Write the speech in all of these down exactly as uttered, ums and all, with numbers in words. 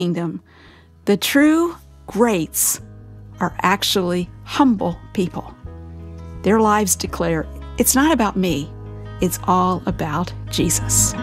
kingdom. The true greats are actually humble people. Their lives declare, it's not about me, it's all about Jesus.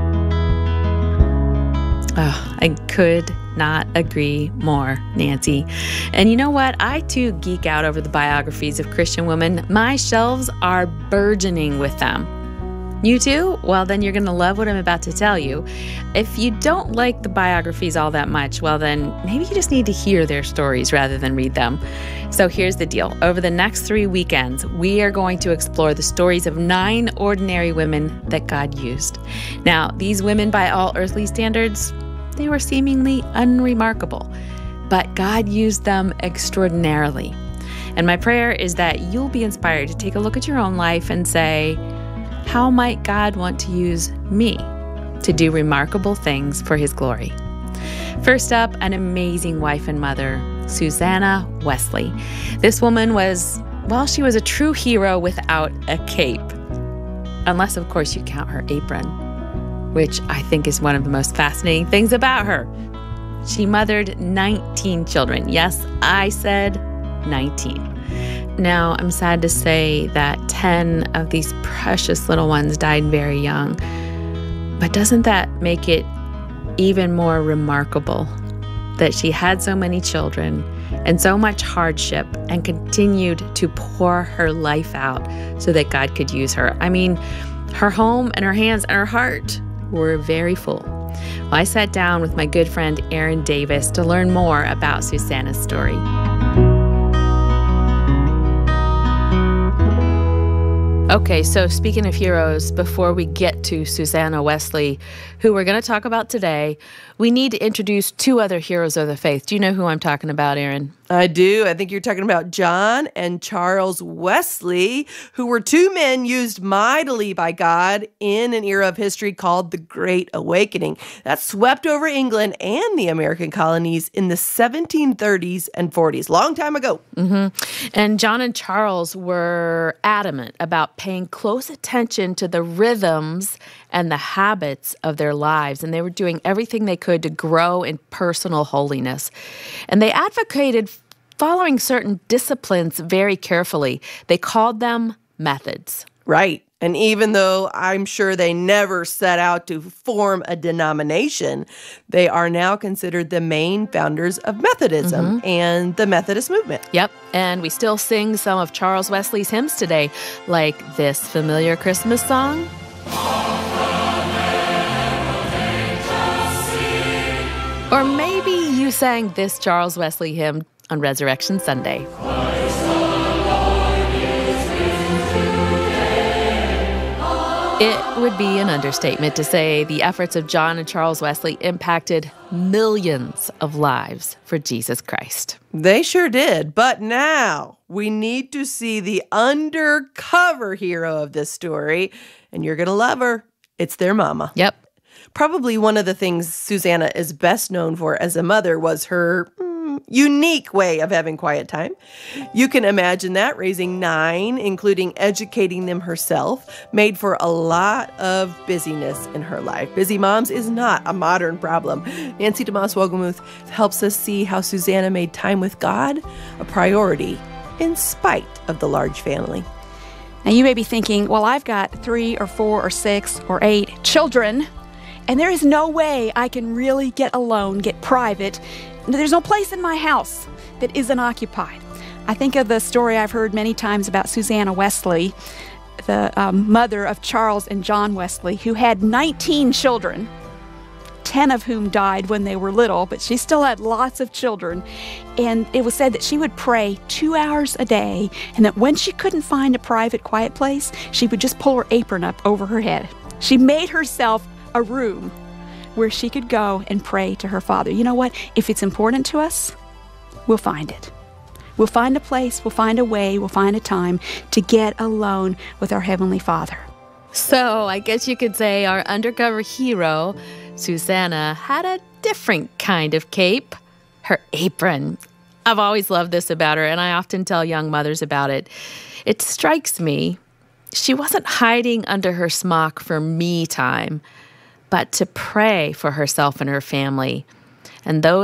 Oh, I could not agree more, Nancy. And you know what? I too geek out over the biographies of Christian women. My shelves are burgeoning with them. You too? Well, then you're going to love what I'm about to tell you. If you don't like the biographies all that much, well, then maybe you just need to hear their stories rather than read them. So here's the deal. Over the next three weekends, we are going to explore the stories of nine ordinary women that God used. Now, these women, by all earthly standards, they were seemingly unremarkable, but God used them extraordinarily. And my prayer is that you'll be inspired to take a look at your own life and say, how might God want to use me to do remarkable things for His glory? First up, an amazing wife and mother, Susanna Wesley. This woman was, well, she was a true hero without a cape. Unless, of course, you count her apron, which I think is one of the most fascinating things about her. She mothered nineteen children. Yes, I said nineteen. Now, I'm sad to say that ten of these precious little ones died very young. But doesn't that make it even more remarkable that she had so many children and so much hardship and continued to pour her life out so that God could use her? I mean, her home and her hands and her heart were very full. Well, I sat down with my good friend Erin Davis to learn more about Susanna's story. Okay, so speaking of heroes, before we get to Susanna Wesley, who we're going to talk about today, we need to introduce two other heroes of the faith. Do you know who I'm talking about, Erin? I do. I think you're talking about John and Charles Wesley, who were two men used mightily by God in an era of history called the Great Awakening that swept over England and the American colonies in the seventeen thirties and forties, long time ago. Mm-hmm. And John and Charles were adamant about paying close attention to the rhythms and the habits of their lives, and they were doing everything they could to grow in personal holiness. And they advocated following certain disciplines very carefully. They called them methods. Right. And even though I'm sure they never set out to form a denomination, they are now considered the main founders of Methodism mm-hmm. and the Methodist movement. Yep. And we still sing some of Charles Wesley's hymns today, like this familiar Christmas song. Or maybe you sang this Charles Wesley hymn on Resurrection Sunday. It would be an understatement to say the efforts of John and Charles Wesley impacted millions of lives for Jesus Christ. They sure did. But now we need to see the undercover hero of this story, and you're going to love her. It's their mama. Yep. Probably one of the things Susanna is best known for as a mother was her mm, unique way of having quiet time. You can imagine that, raising nine, including educating them herself, made for a lot of busyness in her life. Busy moms is not a modern problem. Nancy DeMoss Wolgemuth helps us see how Susanna made time with God a priority in spite of the large family. Now, you may be thinking, well, I've got three or four or six or eight children, and there is no way I can really get alone, get private. There's no place in my house that isn't occupied. I think of the story I've heard many times about Susanna Wesley, the um, mother of Charles and John Wesley, who had nineteen children, ten of whom died when they were little, but she still had lots of children. And it was said that she would pray two hours a day, and that when she couldn't find a private, quiet place, she would just pull her apron up over her head. She made herself a room where she could go and pray to her Father. You know what? If it's important to us, we'll find it. We'll find a place, we'll find a way, we'll find a time to get alone with our Heavenly Father. So I guess you could say our undercover hero, Susanna, had a different kind of cape, her apron. I've always loved this about her, and I often tell young mothers about it. It strikes me, she wasn't hiding under her smock for me time, but to pray for herself and her family. And those